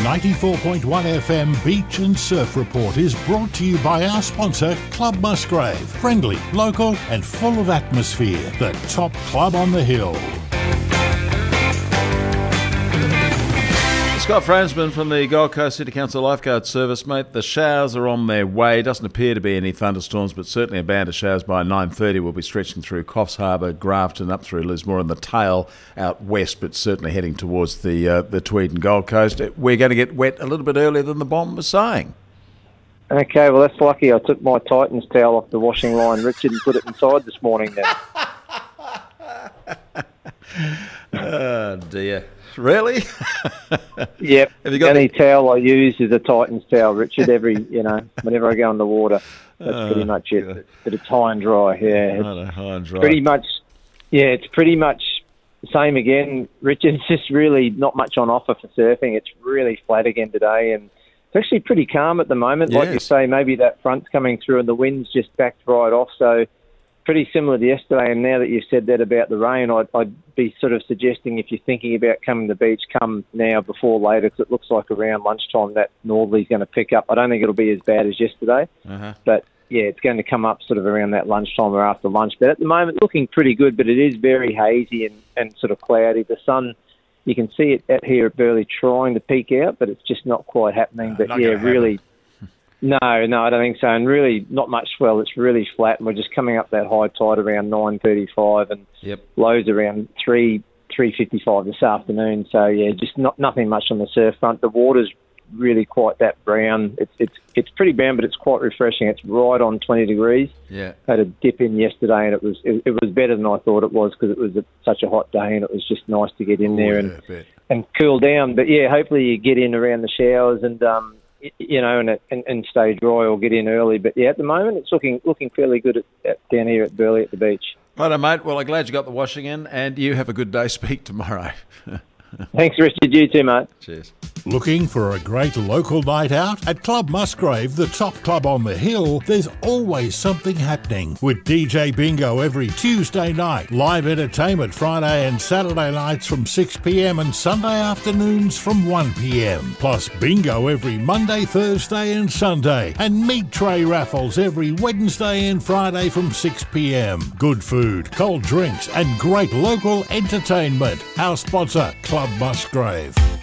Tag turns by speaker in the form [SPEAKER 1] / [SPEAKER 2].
[SPEAKER 1] 94.1 FM Beach and Surf Report is brought to you by our sponsor, Club Musgrave. Friendly, local and full of atmosphere. The top club on the hill.
[SPEAKER 2] Scott Fransman from the Gold Coast City Council Lifeguard Service, mate. The showers are on their way. Doesn't appear to be any thunderstorms, but certainly a band of showers by 9:30 will be stretching through Coffs Harbour, Grafton, up through Lismore and the tail out west, but certainly heading towards the Tweed and Gold Coast. We're going to get wet a little bit earlier than the bomb was saying.
[SPEAKER 3] Okay, well, that's lucky. I took my Titans towel off the washing line, Richard, and put it inside this morning then.
[SPEAKER 2] Oh, dear. Really?
[SPEAKER 3] Yep.
[SPEAKER 2] Have you got
[SPEAKER 3] any towel I use is a Titans towel, Richard. Whenever I go in the water, that's pretty much it.
[SPEAKER 2] God.
[SPEAKER 3] But it's high and dry. Yeah,
[SPEAKER 2] High and dry.
[SPEAKER 3] pretty much. Yeah, it's pretty much the same again, Richard. It's just really not much on offer for surfing. It's really flat again today, and it's actually pretty calm at the moment. Like you
[SPEAKER 2] Yes.
[SPEAKER 3] say, maybe that front's coming through and the wind's just backed right off. So pretty similar to yesterday. And now that you've said that about the rain, I'd be sort of suggesting if you're thinking about coming to the beach, come now before later, because it looks like around lunchtime that northerly's going to pick up. I don't think it'll be as bad as yesterday, but yeah, it's going to come up sort of around that lunchtime or after lunch. But at the moment, looking pretty good, but it is very hazy and sort of cloudy. The sun, you can see it out here at Burleigh trying to peek out, but it's just not quite happening. But yeah, really... No, I don't think so. And really, not much swell. It's really flat, and we're just coming up that high tide around 9:35, and lows around 3:55 this afternoon. So yeah, just nothing much on the surf front. The water's really quite that brown. It's pretty brown, but it's quite refreshing. It's right on 20 degrees.
[SPEAKER 2] Yeah,
[SPEAKER 3] had a dip in yesterday, and it was better than I thought it was because it was such a hot day, and it was just nice to get in there and cool down. But yeah, hopefully you get in around the showers and and stay dry or get in early. But yeah, at the moment it's looking fairly good down here at Burleigh at the beach.
[SPEAKER 2] Righto, mate. Well, I'm glad you got the washing in, and you have a good day. Speak tomorrow.
[SPEAKER 3] Thanks, Richard. You too, mate.
[SPEAKER 2] Cheers.
[SPEAKER 1] Looking for a great local night out? At Club Musgrave, the top club on the hill, there's always something happening. With DJ Bingo every Tuesday night, live entertainment Friday and Saturday nights from 6 p.m. and Sunday afternoons from 1 p.m. Plus bingo every Monday, Thursday and Sunday. And meat tray raffles every Wednesday and Friday from 6 p.m. Good food, cold drinks and great local entertainment. Our sponsor, Club Musgrave.